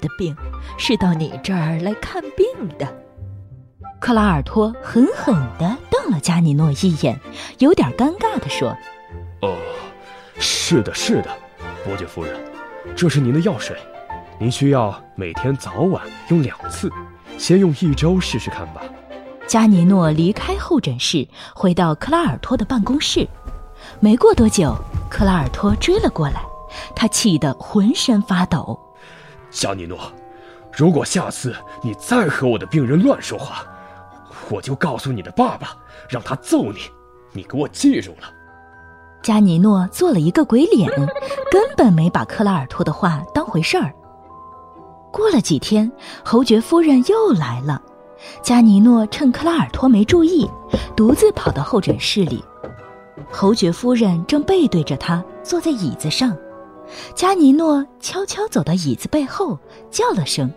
的病，是到你这儿来看病的。克拉尔托狠狠地瞪了加尼诺一眼，有点尴尬地说： 是的，伯爵夫人，这是您的药水，您需要每天早晚用2次，先用1周试试看吧。 加尼诺离开候诊室，回到克拉尔托的办公室。没过多久，克拉尔托追了过来，他气得浑身发抖。 加尼诺，如果下次你再和我的病人乱说话，我就告诉你的爸爸，让他揍你，你给我记住了。 加尼诺做了一个鬼脸，根本没把克拉尔托的话当回事儿。过了几天，侯爵夫人又来了，加尼诺趁克拉尔托没注意，独自跑到候诊室里。侯爵夫人正背对着他坐在椅子上，加尼诺悄悄走到椅子背后，叫了声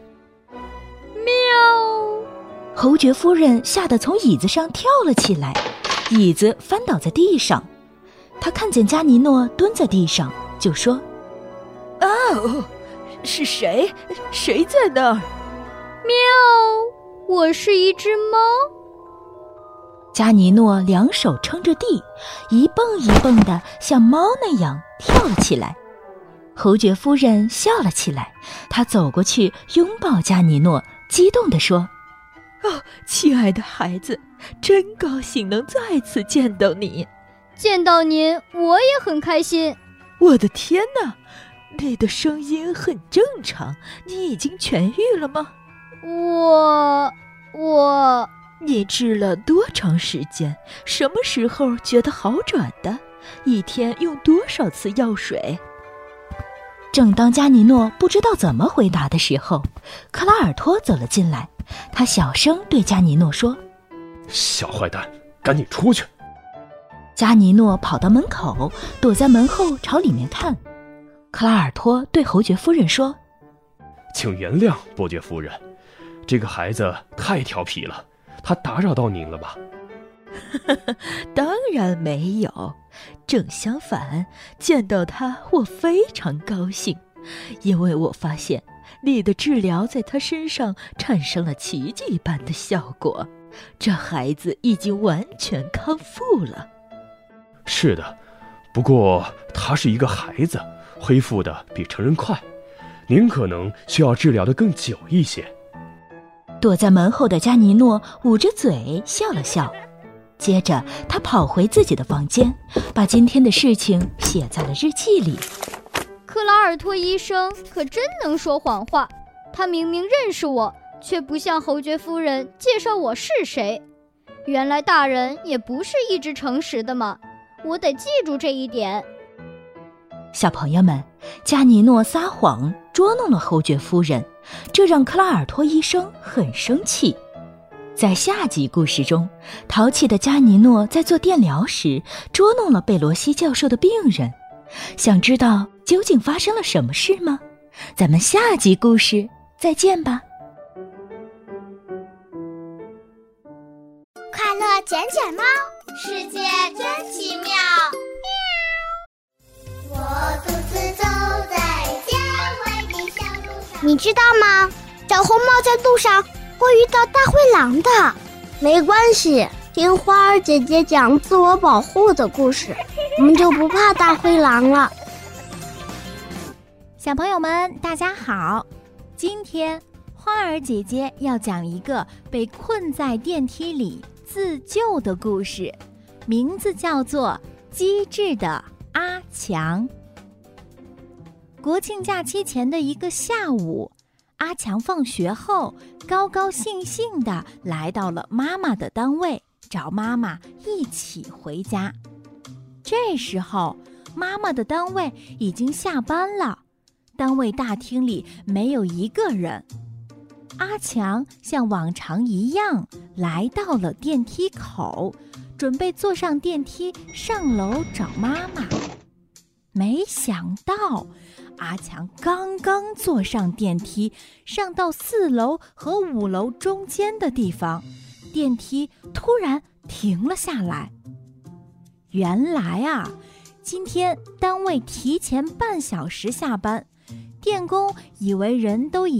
喵。侯爵夫人吓得从椅子上跳了起来，椅子翻倒在地上。他看见加尼诺蹲在地上，就说：是谁？谁在那儿？ 喵，我是一只猫。 加尼诺2手撑着地，一蹦一蹦地像猫那样跳了起来。侯爵夫人笑了起来，她走过去拥抱加尼诺，激动地说：亲爱的孩子，真高兴能再次见到你。 见到您，我也很开心。 我的天哪，你的声音很正常，你已经痊愈了吗？你治了多长时间？什么时候觉得好转的？一天用多少次药水？正当加尼诺不知道怎么回答的时候，克拉尔托走了进来，他小声对加尼诺说： 小坏蛋，赶紧出去。 加尼诺跑到门口，躲在门后朝里面看。克拉尔托对侯爵夫人说： 请原谅伯爵夫人，这个孩子太调皮了，他打扰到您了吧？ 当然没有，正相反，见到他我非常高兴，因为我发现你的治疗在他身上产生了奇迹般的效果，这孩子已经完全康复了。 是的，不过他是一个孩子，恢复的比成人快，您可能需要治疗的更久一些。 躲在门后的加尼诺捂着嘴笑了笑，接着他跑回自己的房间，把今天的事情写在了日记里。 克拉尔托医生可真能说谎话，他明明认识我，却不向侯爵夫人介绍我是谁。原来大人也不是一直诚实的嘛，我得记住这一点。 小朋友们，加尼诺撒谎捉弄了侯爵夫人，这让克拉尔托医生很生气。在下集故事中，淘气的加尼诺在做电疗时捉弄了贝罗西教授的病人。想知道究竟发生了什么事吗？咱们下集故事再见吧。 快乐捡捡猫，世界真奇妙。我独自走在郊外的小路上。你知道吗？小红帽在路上会遇到大灰狼的。没关系，听花儿姐姐讲自我保护的故事，我们就不怕大灰狼了。 小朋友们，大家好！今天花儿姐姐要讲一个被困在电梯里自救的故事，名字叫做《机智的阿强》。国庆假期前的一个下午，阿强放学后高高兴兴地来到了妈妈的单位，找妈妈一起回家。这时候，妈妈的单位已经下班了，单位大厅里没有一个人。阿强像往常一样来到了电梯口，准备坐上电梯上楼找妈妈。没想到，阿强刚刚坐上电梯，上到4楼和5楼中间的地方，电梯突然停了下来。原来啊，今天单位提前半小时下班，电工以为人都已